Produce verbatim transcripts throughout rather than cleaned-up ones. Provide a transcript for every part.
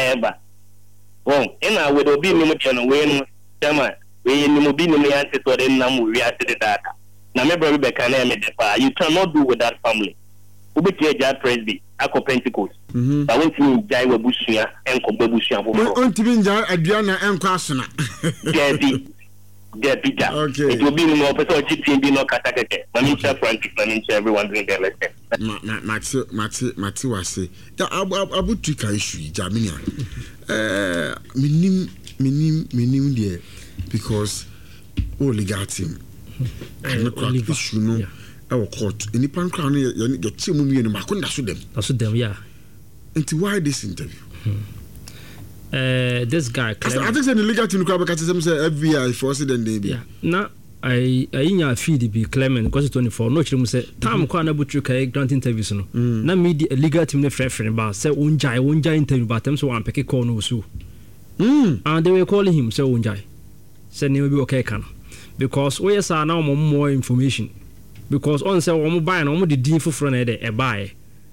ever. Oh, and I would be no channel when Chama, when you be no answer to the number we are to the data. Now, remember, Rebecca, you cannot do with that family. Ubi Tia Presby, Ako Pentecost. I want to die with Bushia and Kobabushia. On to be Adriana and Cassana. Debbie, Debbie, okay. It will be more for G P B no Katakake. Manisha Francis, Manisha, everyone doing their lesson. Matsu, Matsu, Matsu, I say, Abu Trika issue, Jaminia. Uh, minim, minim, minim, dear, because only got him. I'm not quite issue, no. Our court, any pan crown, you get two million in Makunda Sudem. That's them, yeah. And why this interview? Uh, this guy, I think the legal team crab at them say F B I force it and they be. Now, I I in your feed be Clement because twenty-four. No, she say Tam Kwana Butchuka grant interviews. No, now media legal team ne friend about say Unjai Unjai interview about them so I'm picking corner so. Hmm. And they were calling him say Unjai. Say ne be okay can because we are now more information. Because on say we buy and we di for front there e buy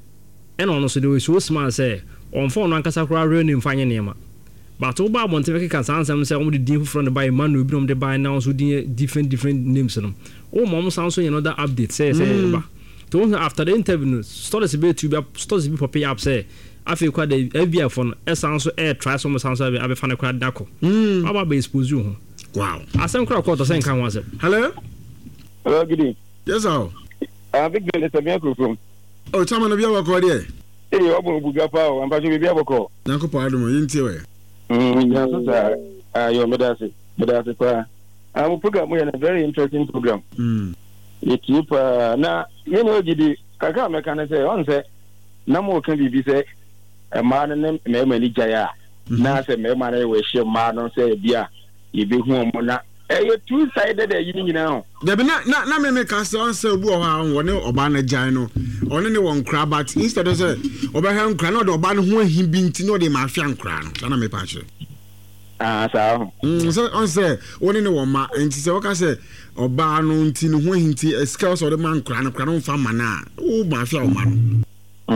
and on so they so smart say on phone no ankasa kra real name fanye nema but we buy monte make can sound say we di for front buy man no bi no dey buy now so different different names no o mom sound so another update say say ba to after the interview stories be to be stories be pop up say afi kwa the F B I phone e sound so air try some sound so be fan kra dako mm aba be expose you ho wow asem kra court say kan was hello hello good evening. Yes, sir. I'm big girl is a microphone. Oh, Chama, no, you are calling. Hey, you're going to go power. I'm going to be able to call. Nanko Pardon, you didn't say, yes, sir. You're Medasi. Medasi. I will program in a very interesting program. Hmm. You keep, now, you know, Gidi, Kaka, I can say, on say, no more can be say, a man named Memani Jaya. Now, say, Memani will share man, say, dear, you be home. Eh, two sided you know. There be not not me make us answer who are one oba na jano. Only the one crab but instead of say oba han kra no the oba no ho him bi nti no de mafia nkra no. Na me pa che. Ah, so. Mm, so on say only the one ma nti say oka say oba no nti no ho hinti skills of the man kra no kra no fa mana. O mafia o ma no.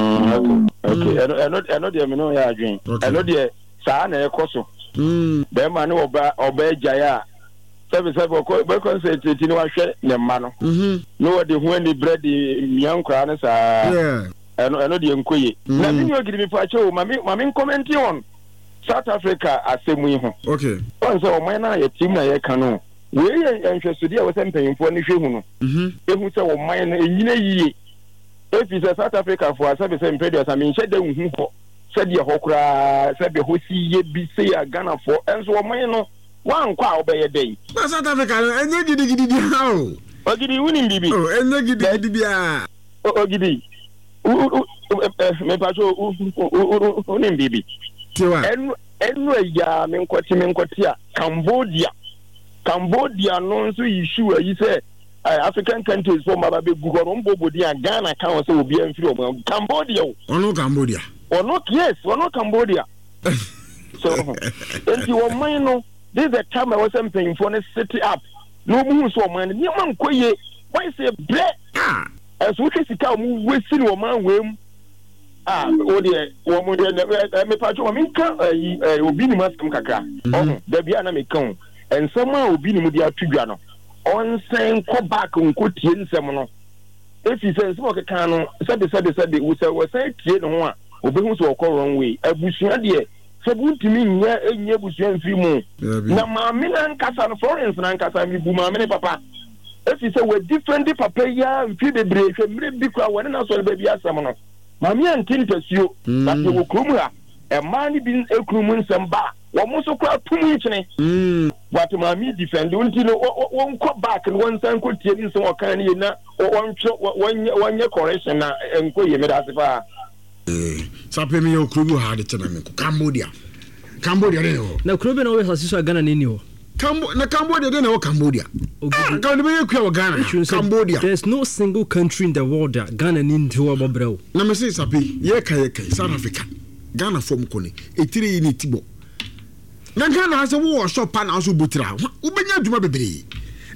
Mm, okay. Okay. I know I know dey me no ya adwen. I know dey sa na e koso. Mm. Be ma no oba oba jaya. Seven seven because it's in one share the man. No, the when the bread the young crowns are. Yeah. I know, I know the inquiry. Nothing you give me for a show. Mammy, mammy, comment on South Africa as same way. Okay. So, my na a team na canoe. We are interested. I was something for any show. Hm. If we say, oh, mine, in a year. If it's a South Africa for a service and predators, I mean, said the said the Hokra, said the Hosi, ye be say a Ghana for, and so mine. One quail by a day. South Africa, and you did it how? Oh, did you win, Bibi? Oh, and you did it, yeah. Oh, Giddy. Mepacho, Unim Bibi. And anyway, ya, Menquatia, Cambodia. Cambodia, non so issue, you say, African countries from Mababe, Gugorombo, and Ghana Council will be in from Cambodia. Or no Cambodia. Or not, yes, or not Cambodia. So, if you are mine. This is the time I was saying for the city up. No moves for man. You man koye. Why say bread? As we can see, come wasting your man with. Ah, oh dear. Woman, me patch on me. Uh, will be the mask kakra. Oh, there be an American. And someone will be the media trigger. On saying, come back and go to the seminar. If he says, smoke a can, said the said the said the was say, Tier no one. Obi to walk wrong way. A bush idea. Seven to me, yeah, and you was young three more. Now, my men and Cassan Florence and Cassan, you boom, my papa. If you say we're different, papa, yeah, and feed the brave, and big crowd, when I saw the baby as someone. Mammy and Tintas, you, that you will crumble. A man being a crumble, some bar, one most of crowd two minutes. But mammy defend, don't you know, one cut back and one son could tell you some kind of or one one year correction and go you made as far. Sape me yo krubu hard tenament Cambodia. Cambodia no. Na krubu no always assist Ghana nini o. Cambo na Cambodia dey na Cambodia. Ah, can be you Ghana. Cambodia. There's no single country in the world that Ghana nini to obobrel. Na me say sape ye kai kai South Africa. Ghana form ko ni etire ni tibo. Na Ghana has a war shop pan aso butira. Ubenya duma bebre.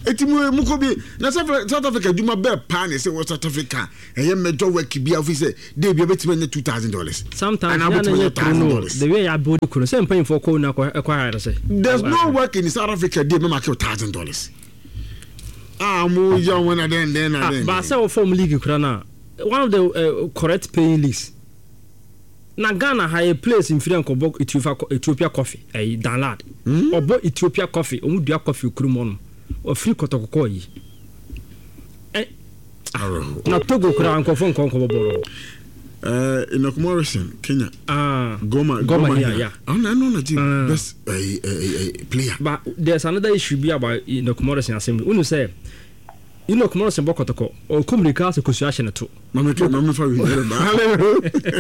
eti mu mu ko bi na South Africa dwuma be pa ne say South Africa eye major work bi office dey bi betima na two thousand dollars sometimes na na thousand dollars the way ya build kuno say paying for ko na acquire say there's no work in South Africa dey me make one thousand dollars ah mo young one then then then but say form league kura na one of the uh, correct paying leagues na Ghana high place in Freedom Kobok Ethiopia Ethiopia coffee eh download mm? Obo Ethiopia coffee omu dua coffee kurumo o free kotokoko yi eh na Togo kura ankofo nkonko boboro eh Enoch Morrison Kenya ah Goma Goma, Goma here yeah oh no no no best eh eh player but there's another issue be about Enoch Morrison assembly unu say Enoch Morrison bokotoko o communicate ko suashe na to mama ke mama fa wi ba hallelujah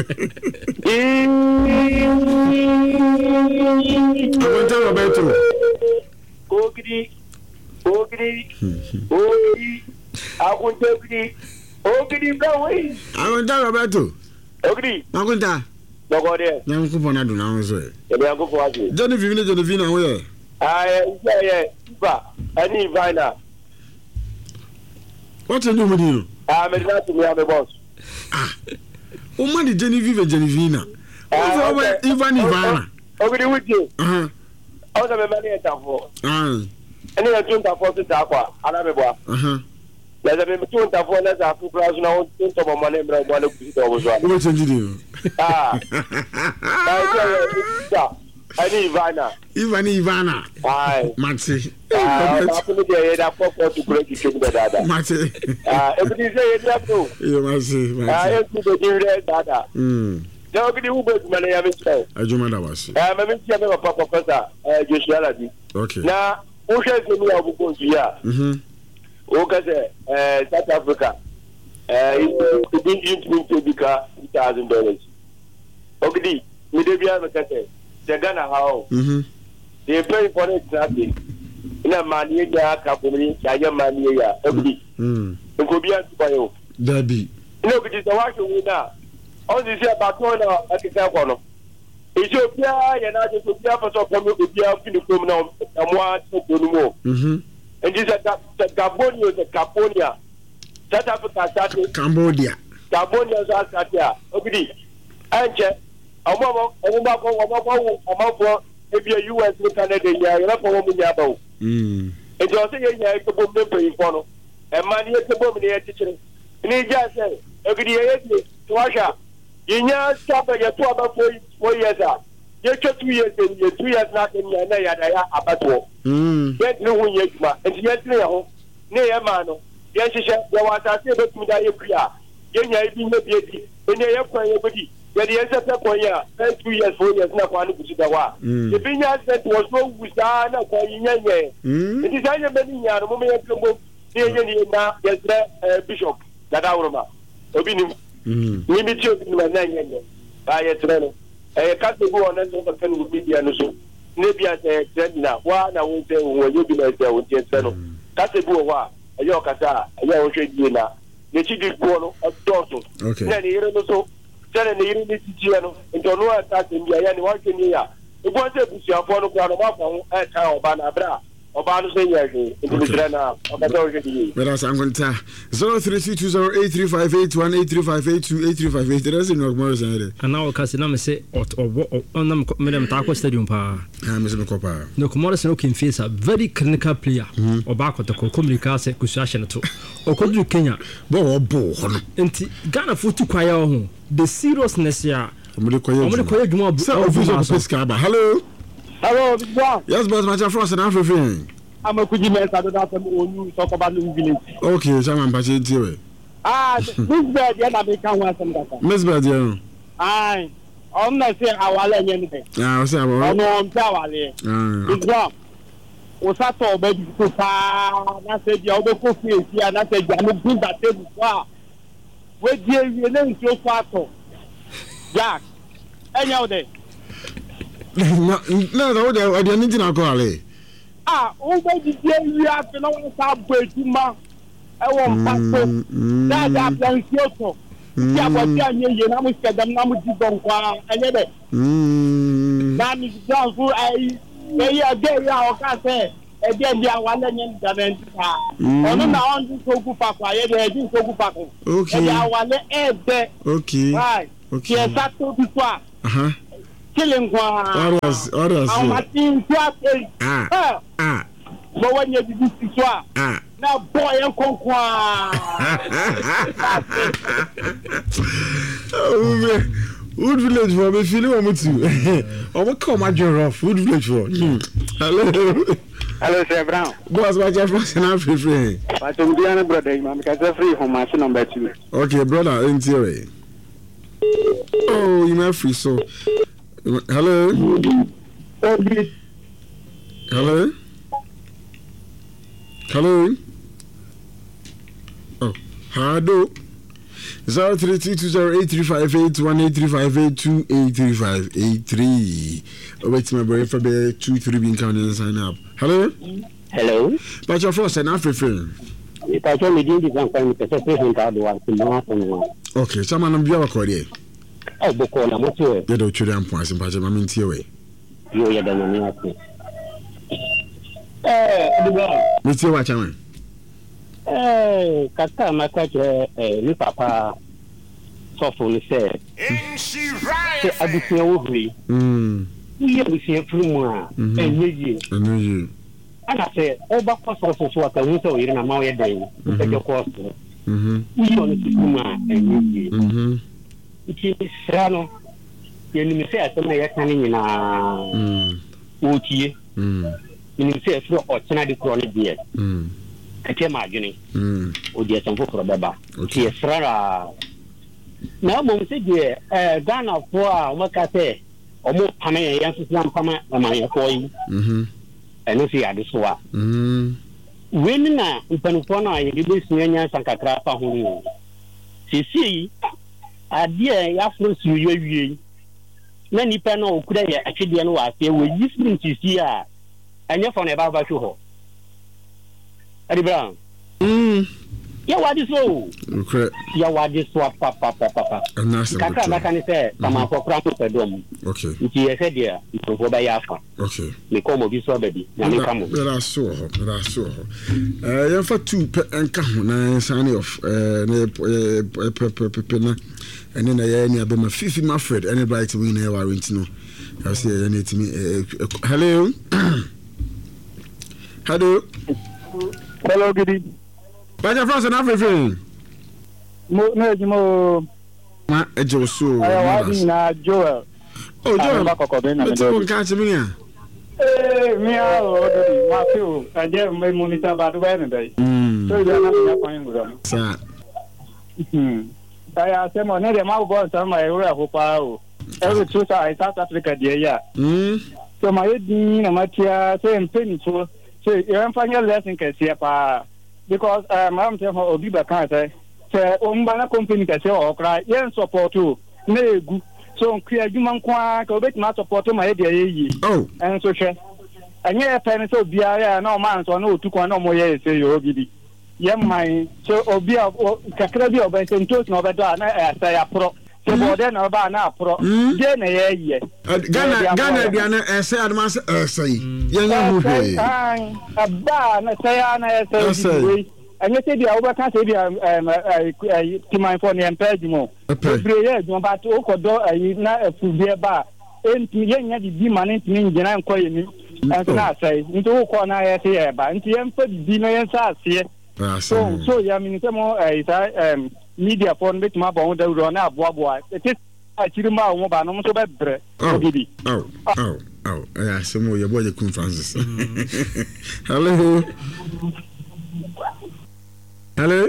Aguanta Roberto Ogidi Ogidi Ogidi Aguanta Ogidi Ogidi Brawe Aguanta Roberto Ogidi Aguanta Logode na nko bona do na so e be nko fo aje Genevieve Genevieve na wo ye ah yeah yeah ba ani vina What's your name? Ah, me na to me am boss. Ah. O man di Genevieve Genevieve. O so Ivan Ivana. Ogidi wuti. Uh-huh. O so me mani etafo. Ah. Eni ya tunta fo tu ta kwa, ana me boa. Uh-huh. La za me tunta fo na za fu brazu na o tunta mo mane mra mo na ku ti do zo. O change di. Ah. Ah, Ani Ivana. Ivan Ivana. Ai. Mati. Ah, ba ku me ye da fo fo tu break ki da da. Mati. Ah, e bi se ye da pro. Yo mati. Ah, e ku do di re da da. Mm. Da ogidi u be mane ya me tse. Ajuma da wasi. Ah, me me tse me papa professor eh Joshua Ladi. Okay. Na o hwe se mi abu ko ya. Mhm. O ka se eh South Africa. Eh it didn't mean to be ka two thousand dollars. Ogidi, me de bia me ka se the Ghana how. Mhm. They pay for it exactly. Ina mani ya ka komini ya ya mani ya. Ogidi. Mm. Ko bia tu bayo. Dabi. Ina ogidi se wa hwe wi na. On this year back on akika ko no. Ethiopia ya na Ethiopia for so come ko bia fini ko na amwa to no mo. Mhm. And this is Gabonia, the Gabonia. South Africa started Cambodia. Gabonia started. Ogidi. Anche. Omo omo ba ko omo ko omo ko e bi U S ni Canada ya ya ko mo nya ba o. Mm. E jo se ye nya ko bo me pe fo no. E ma ni e ko bo me ye tichire. Ni ja se ogidi ye ye to washa. Yinya stop ya to aba for four years a. Ye two years and ye two years na ken ya na ya da ya abato. Mm. Ye ni hu ye juma. E ti ye tire ya ho. Ne ye ma no. Ye hihye ya wa ta se be tumi da ye kua. Ye nya ibi ne bi edi. Ene ye kwan ye bodi. Ye de ye se pe kwan ya. two years four years na kwan ku da wa. Ye bi nya se was so wusa na kwan nya nye. Mm. E ti sa ye be ni nya no mo me ye kembo. Ne ye ni na ye sre bishop. Da da wuruma. Obi ni. Mm. Ni bi ti obi ni na nya nye. Ba ye sre no. Eh ka se go on so ka kan bi dia no so. Ne bia se trend na wa na wo se wo ye bi na se wo tie sre no. Ka se go wa ayo kasa ayo wo hwe die na. Ne chi di go no odoso. Okay. Na ni yire no so. Tele ni yire ni ti no. Nto no ata se bia ya ni wa hwe ni ya. Ego se busuafo no kwa no ma fa ho e ka oba na bra. Oba no se nya hwe. Nti sre na oba do hwe die. But as I'm going to zero three six two zero eight three five eight one eight three five eight two eight three five eight. That's in Enoch Morrison. and now kasi na me say ot obo onam medem ta ko stadium pa Ah, Mister Kopa. Enoch Morrison o kin face a very clinical player oba ko to ko communicate ko suashe na to o ko du Kenya Bo bo hono. enti Ghana futu kwaya ho the seriousness ya Omede koye. omede koye dwuma Sir, official Pesca. Hello. Hello, Big Boss. Yes, but my friend, I'm free. I'm a good man. I don't have to talk about the village. Okay, so I'm passing to you. Ah, this bed, yeah, I can't want some data. Miss Badia. Aye. I'm not saying I will let anything. Ah, what's up? I know I'm Tawali. Ah. Big Boss. Osato baby so far. I said, you're the coffee here, and I said, I'm not good at it. Wow. Where do you name so far? Jack. Any other? No, no, no, I didn't know call Ah, oh, baby, you have to know what's up, ma. I want Paco. That's a plan Kyoto. Yeah, but you know, we said, I'm not with you, don't cry. I get it. Mm. That is just who I say, yeah, yeah, I can't say. ẹjẹ bi awalẹ yẹn dàbẹ nta ọ̀nà náà wọ́n ti sọ́kù papọ̀ ayé dẹ̀ ẹ̀dín sọ́kù papọ̀ ẹjẹ awalẹ ẹ̀ bẹ kí ẹ sá tó bí tó a kílè nkwa àwọn àti nkú àpèyí bọ́wọ́ ní ẹbí bí sí tó a náà bọ́ ẹ̀ kọ̀ọ̀kan. Wood Village for me feeling one with you. Oh, what come my job off? Wood Village for. Hello. Hello, Sir Brown. Boss, my job was an free free. But I'm doing brother, man, because I'm free from my number two. Okay, brother, in theory. Oh, you may free so. Hello. Hello. Hello. Oh, hello. Zero three two two zero eight three five eight one eight three five eight two eight three five eight three. Oh, wait, my boy, for the two three being counted and sign up. Hello. Hello. But your first and after friend. If I told me this one time, the second card was tomorrow. Okay, someone on your career. Oh, Bokola, what's your you don't children points in Pajama Minty away. You are the money. Eh, Mister Watchman. Eh, kaka makaje eh ni papa sofo ni se se abusia wo hwi mm ye abusia furu a enyeji enyeji ana se oba koso so aka hu se o yiri na ma ye dan se je koso mhm ye oni furu a enyeji mhm iki srano ye ni se asema ye kan ni na mm o tie mm ni se furu o chena de kro ni die mm kete maadwene mm odi asamfo probaba ti esrara na mo se de eh Ghana fo a o maka se o mo pame yan sisam pama ma ye fo yi mhm eno si ade so a mhm wen na mpanufo na ye de besu anya sankakra fa ho ni sisi ade ya fro su ye wie na nipa na okura ye atwede no wa se we yisrin sisi a anya fo na ba ba hwo ho Adi Brown. Mm. Ya wadi so. Okay. Ya wadi so papa papa papa. Kaka na kan say sama for kra to pedom. Okay. Nti ye said dia ifo ba ya fa. Okay. Me come obi so baby. Na me come. There are so ho, there are so ho. Eh ya fa two enka ho na sign off eh na pe pe pe na ene na ya ni abema fifi my friend any bright we na warrant no. I say ya need me hello. Hello. Hello, good evening. But your first and everything. Mo no mo ma ejo so. I was na Joel. Oh, Joel. But you catch me. Eh, me o do ma feel. I just me monitor bad when day. Mm. So you na me point with. Sir. Hmm. I say mo na dem ma go some my area ho pa o. Every two side South Africa there ya. Hmm. So my din na matia so em penifo. So you am fanya lesson kesi pa because um I'm tell for obi ba kan say say o mba na company kesi o kra yen support o na egu so nkria adwuma nko ka obeti ma support ma ye de ye oh en so hwe anya pen so biara na o man so na otukwa na mo ye say yo gidi ye man so obi kakra bi obentos na obeda na say apro so bode na ba na apro de na ye ye Ghana Ghana bia na say advance say ye nya hu hwe aba na say na say anya say dia obeka say dia timan for ne empage mo bre ye dum ba to kodo ayi na afubie ba enti ye nya di bi ma ne ntimi ngina nko ye ni na say nti wo ko na ye say e ba nti ye mfa di no ye nsa ase so so ya mi nse mo eh um media phone bit ma ba wo da ro na abo abo it is akiri ma wo ba no so be bre ogidi oh oh oh ya so mo ye boy kun Francis hello hello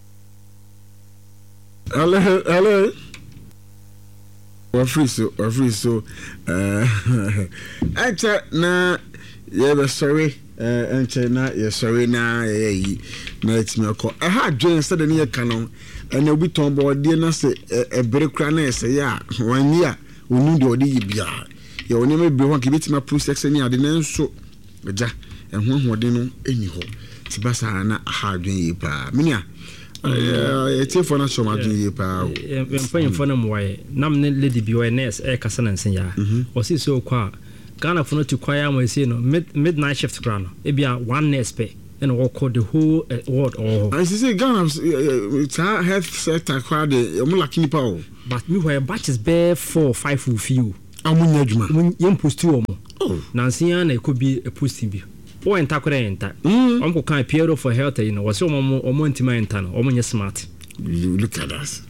hello hello wa free so wa free so eh acha na ye be sorry eh enche na ye sorry na ye yi na etimi akọ eh ha dwen se de ne ye kanon ene obi ton bo de na se e bere kra na ese ya wani a onu de odi yibia ye oni me bre ho ke betima process ni ade na nso eja ehwo ho de no eni ho tibasa na ha dwen yi pa minia eh eti fo na so ma dwen yi pa o em fo na mo waye nam ne lady bi o nurse e kasa na nsen ya o si so kwa Ghana for no to choir my say no mid midnight shift crown e be a one nurse pay and all call the whole uh, world or I say Ghana it's a health sector crowd o mo like nipa o but me where batches bear four five will few amunya adwuma yem post o mo oh nansia na e could be a posting bi o enta kora enta on ko kan Pierre for health you know was o mo o mo ntima enta no o mo nye smart look at us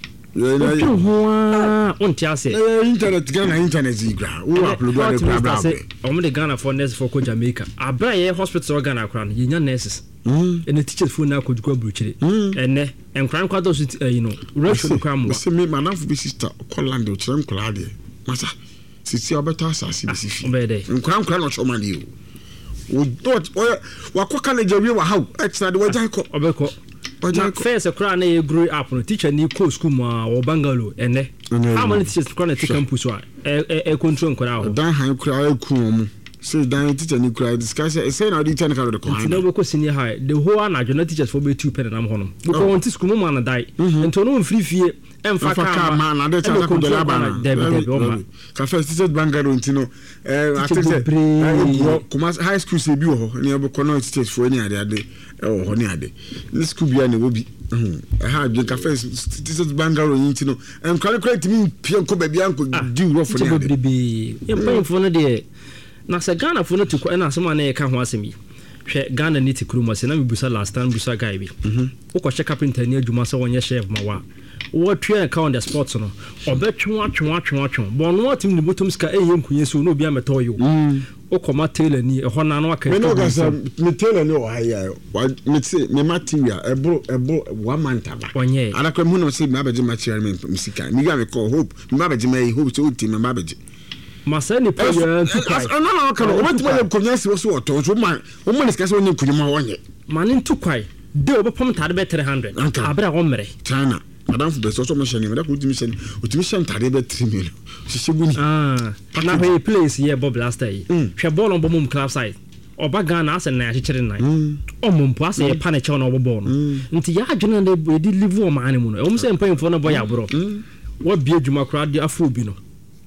yeah on tia say internet Ghana internet igra o upload the program o mo de Ghana for nurse for ko Jamaica abra ye hospital Ghana kora no yenya nurses mm and the teachers phone na ko dukwa bruchire enne enkran kwado so you know ratio kwa mo say me madam for sister Holland o chere nkola de masa sisi obeta asasi bi sifi nkran nkran no choma de o dot wa kwa college wi wa how extra de wajan ko obeko na first kra na ye grow up no teacher ni ko school ma o Bangalo enne how many teachers kra na take campus wa e e control nkra ho dan han kra e ku mu say dan teacher ni kra discuss say na di ten ka do ko han no go senior high the whole na journal teachers for be two pen na ho no because want school mu na dai ento no free fee emfa ka ma na de cha ko de la ba na ka first teacher Bangalo ntino eh atete kuma high school se bi ho ni e ko no teachers for ni ade ade oh ho ni ade ni school bia na wo bi ha bi ka first teachers Bangalo ntino em calculate me pia ko ba bia ko di ro for ni ade bi em pa info no de na se Ghana for no to ko na asema na e ka ho asemi hwe Ghana ni ti kuruma se na me busa last time busa guy bi mhm wo ko che carpenter ni adwuma se wonye chef ma wa wo twa ka on the sports no obetwe atwe atwe atwe bo no atim ni botom ska eye nkunye so no bia meto yo wo ko ma tailor ni e ho na no aka me no ga sa me tailor ni o haya me say me material ebo ebo one month aba onye ala kwa mu no say me abeje material me misika me ga me call hope me abeje me hope so team me abeje masa ni prayer to kai no no ka no what me nkunya si wo so oto so man wo man ska so ni nkunya ma wonye man to kai de obopom tade be three hundred abra wo mere China madam for the social machine me da ko timi sen otimi sen tade be three million shiseguni ah na we place here bob last day hwe ball on bomum club side oba Ghana ase na achichere nan o mumpo ase ye pane che na obo no nti ya adwena na e di live o man mu no o mse mpan fo no boy abro wo bia adwuma kra de afo bi no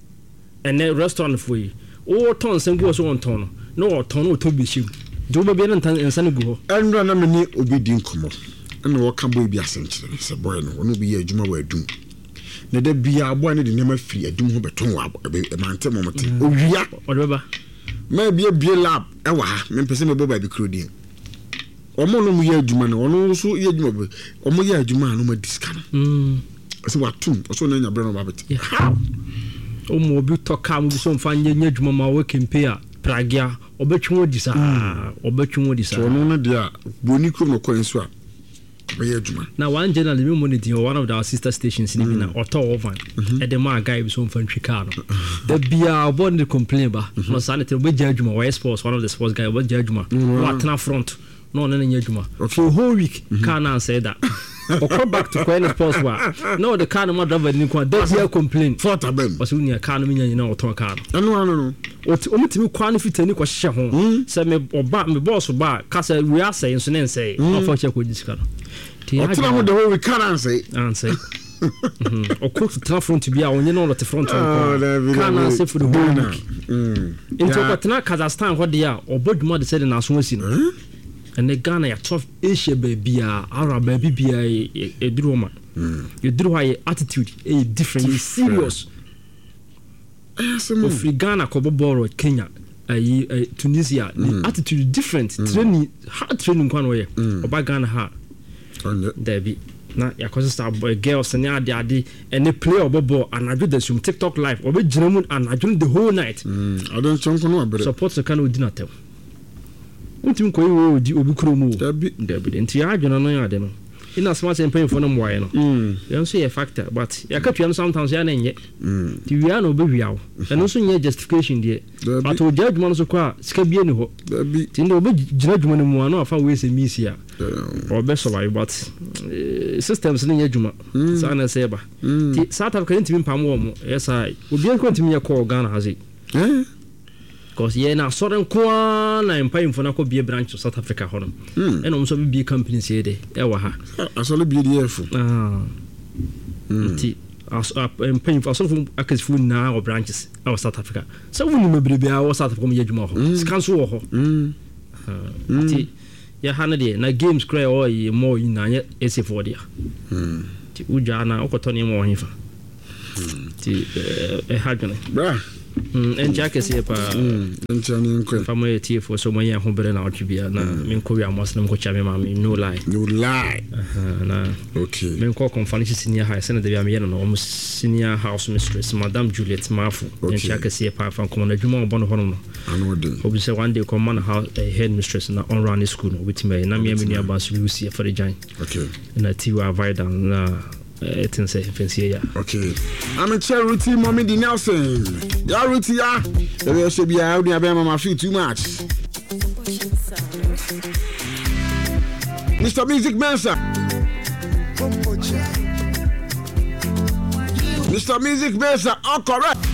ene restaurant for yi o ton sengu so on ton no o ton o to bi shim do ba bi na nsan gu ho enra na me ni obi din komo ene wo ka boy bi asenkyere se boy no wono bi ye adwuma wa adum ne da bia boy ne de nema firi adum ho beton wa e mante momote owia o do ba ma bia bia lab e wa ha me pese me boba bi krodin omo no mu ye adwuma no ono so ye adwuma be omo ye adwuma no ma diska no mm so watum so na nya bre no ba beti o mo bi to ka mo so mfa nya nya adwuma ma wo kempe a pragia obetwe wo disa obetwe wo disa so no no dia boni kro no kwan so a be adwuma na one general me money one of our sister stations ni na auto ovan e de ma guy bi so mfa ntwika no da bia obon de complain ba no sanity be adwuma wa sports one of the sports guy be adwuma wa tena front no no nya adwuma for whole week can answer that or come back to Queen Sports wa no the car no ma driver ni kwa that here complain for tabem was unia car no nya nyina auto car no no no o omtimi kwa no fitani kwa hye ho se me oba me boss ba ka se we are saying so nen say no for check with this car ti ya tena mo the whole week can say answer mhm o cook to front bi a onye no the front can answer for the whole week mm into kwatena Kazakhstan ho dia oboduma de say na so asi no and the Ghana ya tough Asia baby a Arab baby bia e duru ma you duru why attitude e different is serious of Ghana ko boboro Kenya ai Tunisia the attitude different training hard training kwan wo ye oba Ghana ha there be na ya ko sister boy girls and ade ade and the play obobo anadwo the sum TikTok live obe ginamu anadwo the whole night I don't chonko no abere support the kind of dinner tell untim ko yi di obi kro mu dabi dabi enti ya adwena no ya de no ina smart campaign for no moye no mm yan so ye factor but ya ka tuan sometimes ya na nye mm ti wi ana obi wiawo eno so nye justification de but o judge man so kwa sika bie ni ho dabi ti ndo obi gina dwuma no mu ano afa we se misi a o be so why but systems ni nye dwuma sa na se ba ti South Africa ntimi mpam wo mo yes I obi en ko ntimi ye call Ghana hazi eh because ye na soren kwa na empire mfona ko bie branch of South Africa hono e no so bie companies ye de e wa ha asole bie de efu ah ti mpanyinfo asɔfo akasifo nyinaa wɔ branches ɛwɔ South Africa sɛ wɔn nyuma bebree a wɔ South Africa wɔn yɛ adwuma hɔ sika nso wɔ hɔ nti yɛ ha no deɛ na games kora ɛwɔ yɛ mɔɔ yi na nyɛ ɛsɛfoɔ deɛ nti wogyaa na wokɔtɔ nneɛma wɔ hefa nti ɛha dwene ɛnkyɛ akɛseɛ paa fa mo yɛ tiefoɔ sɛ ɔmanyɛ ho berɛ na wotwe bia na menkɔ wi ammɔse na mekɔkyia me maame no lie no lie na okay menkɔ conference senior high sɛne da bia meyɛ no no ɔmo senior house mistress Madam Juliet Mafo ɛnkyɛ akɛseɛ paa fa nkɔmmɔ no adwuma wɔbɔ no hɔ no no ano de obi sɛ one day kɔma no house head mistress na on run school no wobɛtumi ayɛ na meɛ me nuaba so Lucy afɔre gyan okay na tiwa avida na ɛten sɛ fancy ya okay I'm a charity mommy di Nelson ya ruti ya ebe se bia odi abia mama feel too much Mister Music Mensa Mister Music Mensa all correct